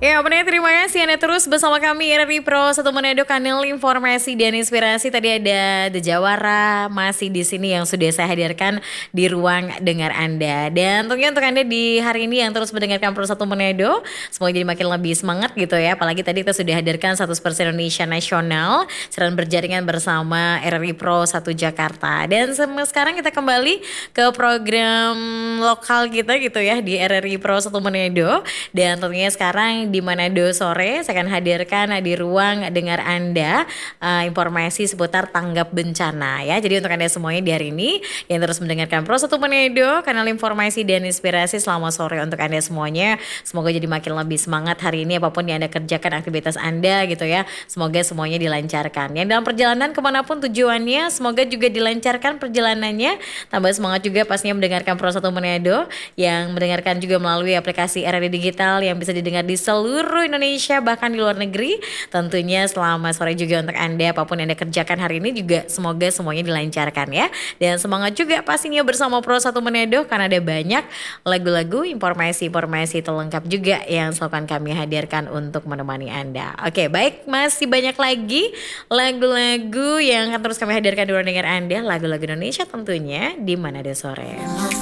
Ya, pendengar terima kasih Anda terus bersama kami RRI Pro Satu Manado, kanal informasi dan inspirasi. Tadi ada The Jawara masih di sini yang sudah saya hadirkan di ruang dengar Anda. Dan tentunya untuk Anda di hari ini yang terus mendengarkan Pro Satu Manado, semoga jadi makin lebih semangat gitu ya. Apalagi tadi kita sudah hadirkan 100% Indonesia Nasional sedang berjaringan bersama RRI Pro Satu Jakarta. Dan sekarang kita kembali ke program lokal kita gitu ya di RRI Pro Satu Manado. Dan tentunya sekarang di Manado sore saya akan hadirkan di ruang dengar Anda informasi seputar tanggap bencana ya. Jadi untuk Anda semuanya di hari ini yang terus mendengarkan Pro 1 Manado, kanal informasi dan inspirasi, selamat sore untuk Anda semuanya. Semoga jadi makin lebih semangat hari ini apapun yang Anda kerjakan aktivitas Anda gitu ya. Semoga semuanya dilancarkan. Yang dalam perjalanan kemanapun tujuannya, semoga juga dilancarkan perjalanannya. Tambah semangat juga pastinya mendengarkan Pro 1 Manado, yang mendengarkan juga melalui aplikasi RRI Digital yang bisa didengar di seluruh Indonesia bahkan di luar negeri. Tentunya selamat sore juga untuk Anda apapun yang Anda kerjakan hari ini, juga semoga semuanya dilancarkan ya. Dan semangat juga pastinya bersama Pro 1 Manado karena ada banyak lagu-lagu, informasi-informasi terlengkap juga yang selalu akan kami hadirkan untuk menemani Anda. Oke, baik, masih banyak lagi lagu-lagu yang akan terus kami hadirkan di ruang dengar Anda, lagu-lagu Indonesia tentunya di Manado sore.